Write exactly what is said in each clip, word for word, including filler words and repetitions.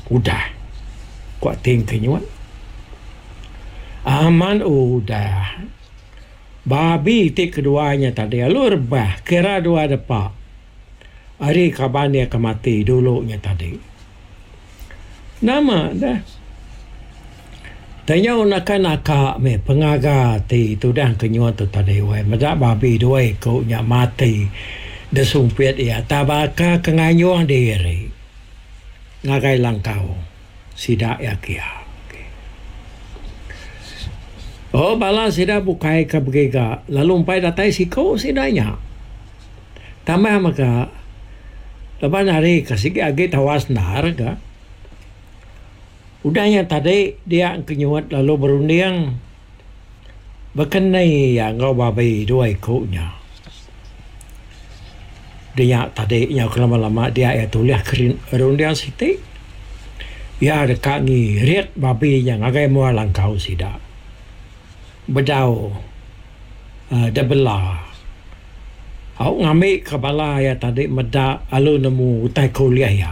Udah. Kuat ting kenyuat. Aman udah. Babi ti keduanya tadi. Lu rebah. Kira dua depak. Hari kapan dia kemati dulunya tadi. Nama dah. Tanya nak-nak me pengaga ti tu dah kenyuat tu tadi. Wai madak babi dua ikutnya mati. Desumpit ya. Tabaka kenganyuan diri. Ngagai langkau. Sidak ya kia. Oh bala sida bukai ka begega lalu umpai datai siko sidanya. Tambah maka lepas hari kasih agi tawas nar ka. Udahnya tadi dia kenyuat lalu berunding berkenai yang ngau babi dua ikutnya. Dia tadi yang lama-lama dia ya tulis berunding siti. Ya dekat ni riat babi yang agai mua langkau sida. Bedau uh, debela au ngambil kepala ya tadi meda alu nemu utai kuliah ya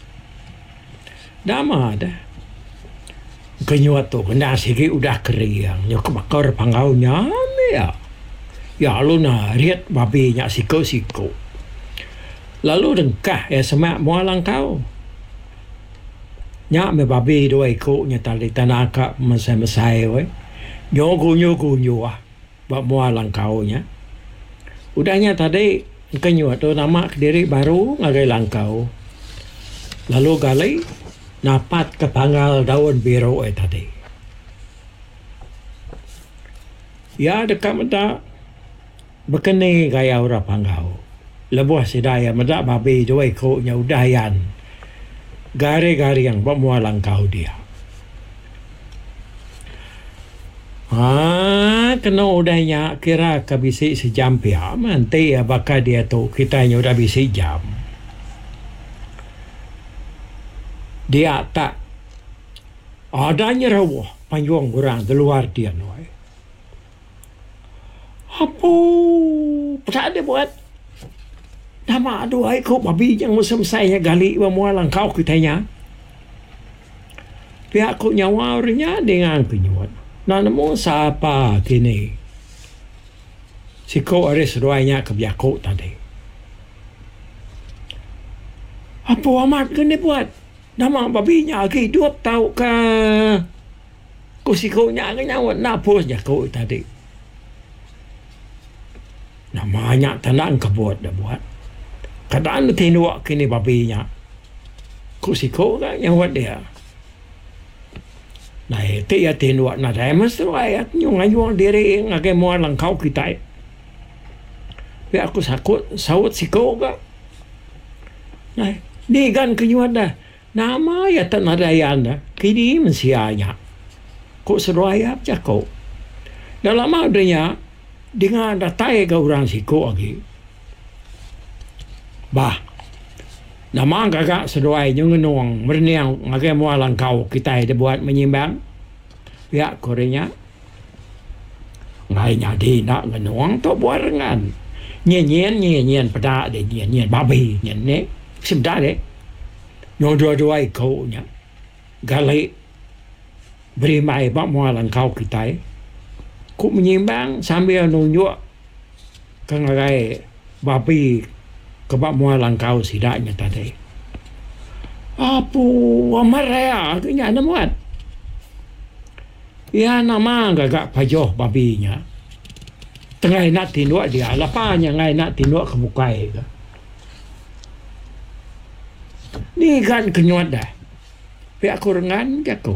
dama dah kenyuat tu kena sigi udah kering nyok bakar pangaunya ya ya alu na riat babi nya siko-siko lalu dengkah ya semak mualang kau nya me babi dua ikutnya tadi tanaka mesai-mesai we nyogo nyogo nyoa buat mualang kaunya. Udahnya tadi kenyuat tu nama diri baru ngagai langkau. Lalu gali napat ke panggal daun biru eh tadi. Ya dekat meda berkeni gaya ura panggal. Lebuh sidaya meda babi dua ikutnya udayan. Gari-gari yang buat mualang kau dia. Ah, kena udahnya kira ke bisi sejam pia. Nanti ya bakal dia tu kita nya udah bisi jam. Dia tak adanya rawah panjang orang di luar dia noi. Apa? Tak ada buat. Nama dua ikut babi yang musim saya gali mualang kau kitanya. Pihak aku nyawa orangnya dengan penyuat. Nah, namun siapa kini? Si kau aris ruainya ke biako tadi. Apa amat kena buat? Nama babinya lagi dua tahu ke? Kau si kau nya ke nyawa napos ya kau tadi. Namanya tenang kebuat dah buat. Kadang tindak kini babinya. Kau si kau kan nyawa dia. Nah, itu ya tindak na dah mesti ayat nyong ayong diri ngagai mualang kau kita. Ya aku sakut saut si kau ga. Nah, ni kan kenyuan dah. Nama ya tak nadayan dah. Kini mensianya. Kau seruaya aja kau. Dalam adanya dengan datai ke orang si kau lagi. Bah. Nama gagak seruai nyong nong merniang ngagai mualang kau kita dia buat menyimbang. Ya korenya. Ngai nyadi nak ngenong tu buat rengan. Nyen-nyen nyen-nyen pada de nyen-nyen babi nyen ne. Simda de. Nyong dua-dua kau nya. Gali beri mai bak mualang kau kita. Ku menyimbang sambil nunjuk ke ngagai babi kebab mualang kau sidaknya tadi. Apa amaraya kenya namuat. Ya nama gagak pajoh babinya. Tengah nak tindak dia lapanya ngai nak tindak ke mukai ke. Ni kan kenyuat dah. Pihak kurangan jago.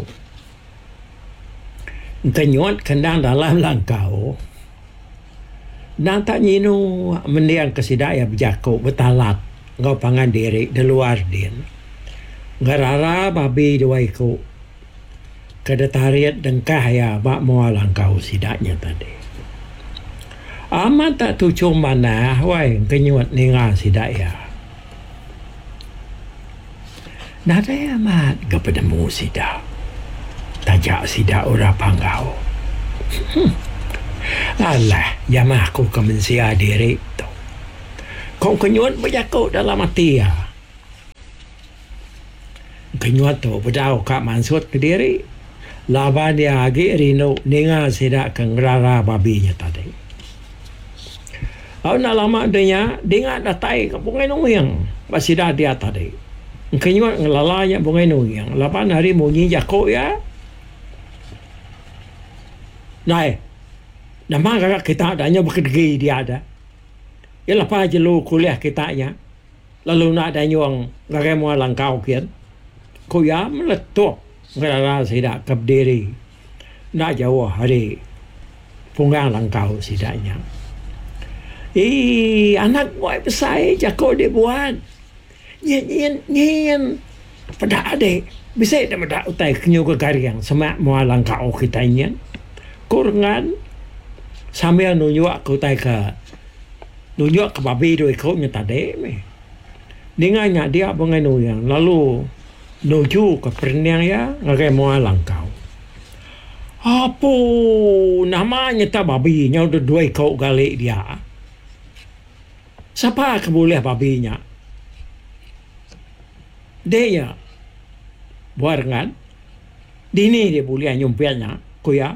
Kenyuat kendang dalam langkau. Dan tak nyinu mendiang kesidaya berjaku bertalak ngau pangan diri di luar din. Ngarara babi dua ikut kedetariat dengkah ya bak mualang kau sidaknya tadi. Amat tak tu cuma mana wai kenyuat ninga sidaya. Nada amat kepada mu sidak. Tajak sidak ora panggau. Alah, jamah aku kemensia diri tu. Kau kenyuat berjakut dalam hati ya. kenyuat tu bedau kak mansut ke diri laban dia agi rino ninga sidak ke ngerara babinya tadi. Au na lama dia dengar datai ke bungai nuyang pasida dia tadi. Kenyuat ngelalanya bungai nuyang. Laban hari munyi jako ya. Nai. Nama kakak kita adanya bekerja dia ada. Ya lepas je lu kuliah kita ya. Lalu nak ada nyuang kakak mua langkau kian. Kuya meletup ngerara sidak ke diri. Nak jauh hari punggang langkau sidaknya. Eh, anak boy besar jako dia buat. Nyen, nyen, nyen. Pada adik. Bisa dia pada utai kenyu ke gariang. Semak mua langkau kita nyen. Kurangan. Sambil nunjuk ke utai ke. Nunjuk ke babi tu ikutnya tadi. Dengarnya dia bungai nuyang. Lalu nuju ke perniang ya. Ngagai mua langkau. Apa namanya tak babi. Yang dua ikut galik dia. Siapa keboleh babinya? Dia buat kan? Dini dia boleh nyumpirnya, kuya.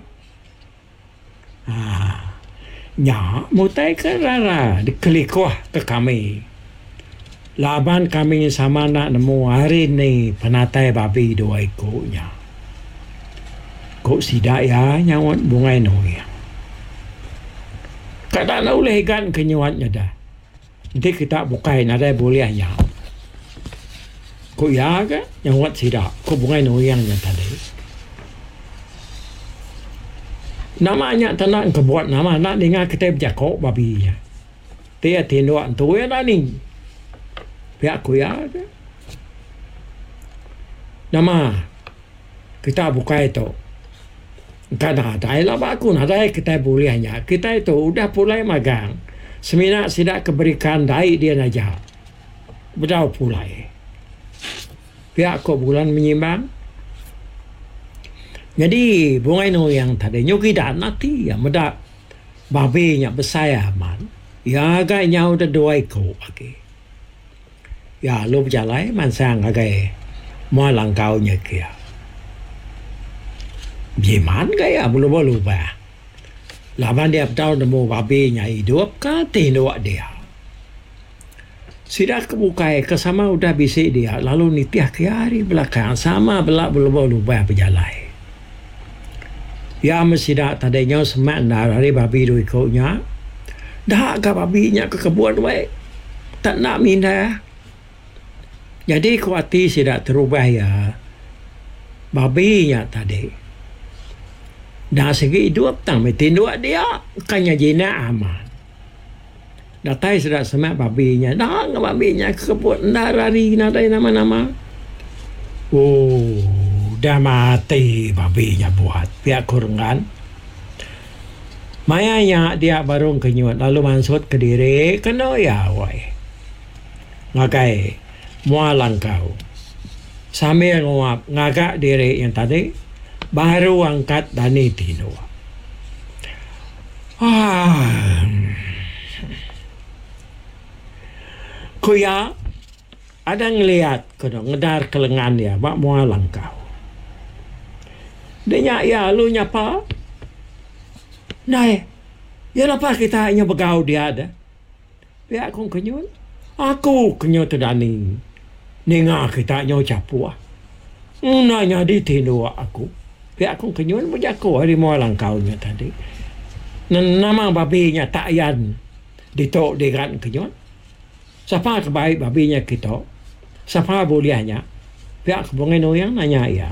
Ah, nya mutai ke rara dikelikoh ke kami. Laban kami sama nak nemu hari ni penatai babi dua ikutnya. Kok sidak ya nyawat bungai noya. Kadang nak boleh kan kenyuatnya dah. Nanti kita bukai nadai boleh ya. Kok ya ke? Yang wat sidak. Kok bungai noyangnya tadi. Namanya tanah ke buat nama nak dengar kita berjakok babi ya. Dia tinduk tu ya dah ni. Pihak ku ya ke? Nama kita bukai tu. Kadang ada lah aku nadai kita boleh ya. Kita itu udah pulai magang. Semina sidak keberikan dai dia naja. Bedau pulai. Pihak ko bulan menyimbang. Jadi bungai no yang tadi nyuki dan nanti ya medak babinya besar man. Ya agaknya udah dua ikut lagi. Ya lu berjalan man sang agak mau langkaunya kia. Biman gaya bulu-bulu bah. Laban dia tahu nemu babinya hidup ke tinduk dia. Sidak kebukai kesama udah bisik dia. Lalu nitiah ke hari belakang sama belak bulu-bulu bah berjalan. Ya mesidak tadinya semak dari babi tu ikutnya. Dah ke babinya ke kebun baik. Tak nak minda. Jadi kuati sidak terubah ya. Babinya tadi. Dah segi hidup tang tinduk dia. Kanya jina aman. Datai sudah semak babinya. Dah ke babinya ke kebun. Dah lari nadai nama-nama. Oh. Dah mati babinya buat pihak kurangan. Mayanya dia baru kenyuat lalu mansut ke diri kena ya wai. Ngakai mua langkau. Sambil nguap ngagak diri yang tadi baru angkat dani tino. Ah. Kuya ada ngelihat kena ngedar kelengan dia mak mua langkau. Dia ya lu nyapa. Nai. Ya lepas kita hanya begau dia ada. Pihak aku kenyut. Aku kenyut terdani. Ninga kita nyo capu. Nanya di tino aku. Pihak aku kenyut berjaku hari mau langkaunya tadi. Nama babinya tak yan. Ditok dengan kenyut. Siapa kebaik babinya kita. Siapa bolehnya. Pihak kebungai noyang nanya ya.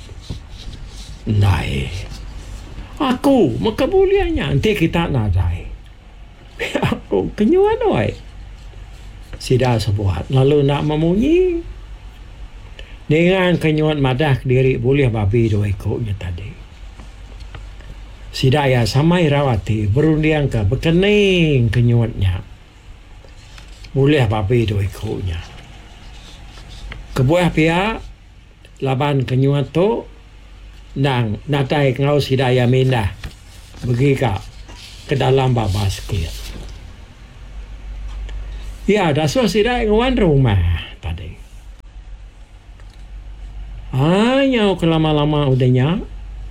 Nai. Aku makabuliannya nanti kita nadai. Aku kenyuan oi. Sida sebuat lalu nak memunyi. Dengan kenyuan madah diri boleh babi dua ikutnya tadi. Sida ya samai rawati berundiang ke berkening kenyuatnya. Boleh babi dua ikutnya. Kebuah pihak laban kenyuat tu nang natai ngau sidaya mindah pergi ke dalam babas kia. Ya, dasar sidaya ngawan rumah tadi. Hanya kelama-lama udahnya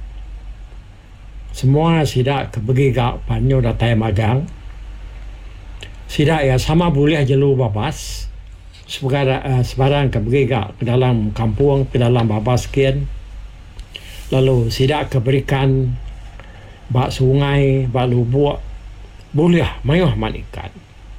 semua sidak kebegigak panyo datai magang. Sidak ya sama boleh jelu babas. Sebarang, uh, sebarang kebegigak ke dalam kampung, ke dalam babas sekian. Lalu sidak keberikan bak sungai, bak lubuk. Boleh mayuh man ikan.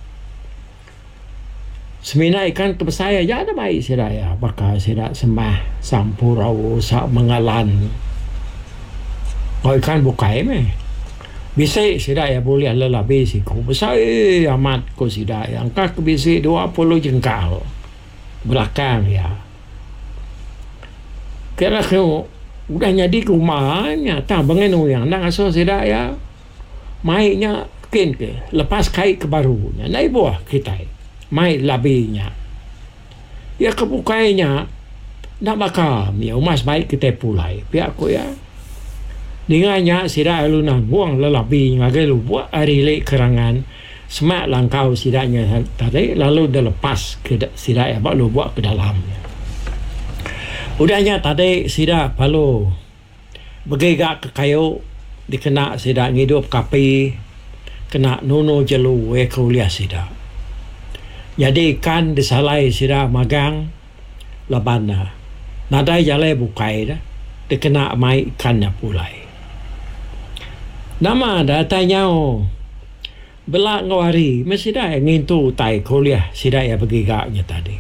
Semina ikan kebesaya ya ada baik sidak ya. Bakal sidak sembah sampurau sak mengalan. Kalau ikan bukai meh. Bisa sidak ya boleh lelabi si kau besar amat kau sidak ya. Angka bisa dua puluh jengkal belakang ya. Kira kau udah jadi rumahnya tak bangun yang nak asal sidak ya. Mainnya ken ke lepas kait ke barunya. Naik buah kita. Mai labinya. Ya kebukainya nak bakal ya umas baik kita pulai. Pihak ko ya. Dengannya sidak alunan buang lelabi ngagai lu buat hari lek kerangan semak langkau sidaknya tadi lalu dah lepas ke sidak ya bak lu buat ke dalamnya. Udahnya tadi sidak palu begegak ke kayu dikena sidak ngidup kapi kena nono jelu we kuliah sidak. Jadi ikan disalai sidak magang labana. Nadai jalai bukai dah dikena mai ikannya pulai. Nama datanya oh belak ngawari mesti dah ngintu tai kuliah sidak ya begigaknya tadi.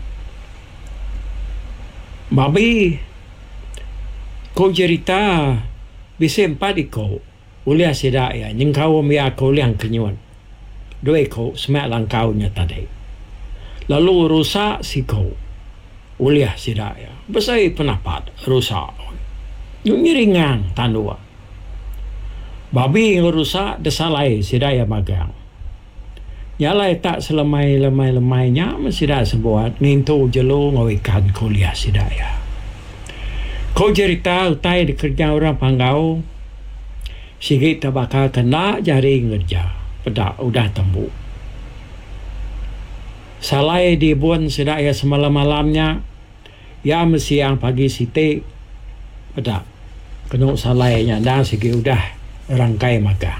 Babi kau cerita bisa empat ikau kuliah sidak ya nyengkau mia kuliah kenyuan. Dua ikau semak langkaunya tadi. Lalu rusak si kau kuliah sidak ya. Besar pendapat rusak. Nyiringan tandua. Babi yang rusak desalai sidak ya magang. Nyalai tak selemai-lemai-lemainya mesti dah sebuat ngintu jelu ngawikan kuliah sidak ya. Kau cerita utai dikerja orang panggau sikit tak bakal kena jari ngerja. Pedak udah tembuk. Salai dibuan sidak ya semalam-malamnya ya mesti yang pagi siti pedak. Kena salainya dah sikit udah rangkai magang.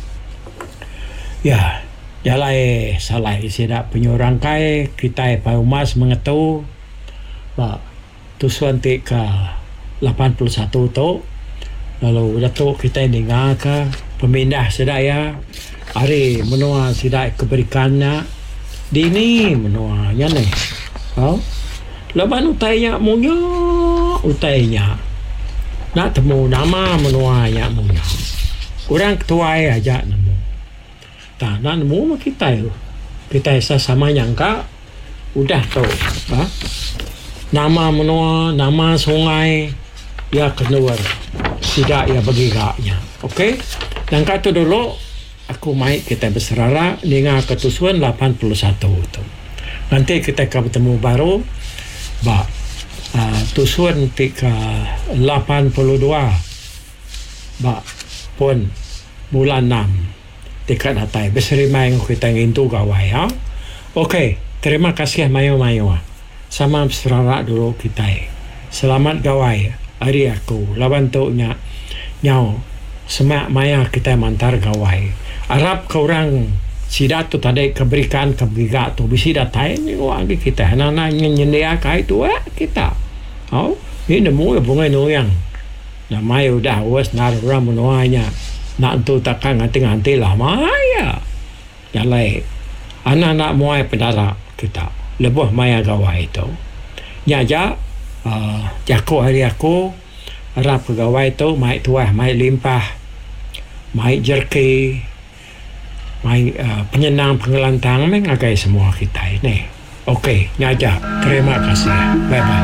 Ya, jalai salai sidak penyu rangkai kita paumas mengetu ba tusuan te ke lapan puluh satu tu lalu datuk kita dengar ke pemindah sidak ya hari menua sidak keberikannya dini menua nya ni. Oh. Laban utainya munyo utainya nak temu nama menuanya munyo. Orang ketua aja nemu. Tak nak nemu mah kita yo. Kita sama nyangka udah tahu. Ha? Nama menua, nama sungai ya keluar. Tidak ya begigaknya. Okey? Dan kata dulu aku mai kita berserara dengan ketusuan lapan puluh satu tu. Nanti kita akan bertemu baru ba uh, tusuan tika lapan puluh dua ba pun bulan enam tika datai besari mai kita ngintu gawai ha. Okey, terima kasih mayo-mayo. Sama berserara dulu kita. Selamat gawai hari aku lawan tu nya nyau semak maya kita mantar gawai. Arab ke orang sidat tu tadi keberikan kebiga tu bisi datai ni orang kita nana nyendia kai tu eh kita. Oh, ini nemu bunga noyang. Namai udah was nar orang menuanya. Nak tu takkan nganti-nganti lah maya. Jalai anak-anak muai pedara kita. Lebuh maya gawai itu. Nyaja uh, jago hari aku Arab pegawai tu mai tuah mai limpah. Mai jerky. Mai uh, penyenang pengelantang mengagai semua kita ini. Okey, nyaja. Terima kasih. Bye bye.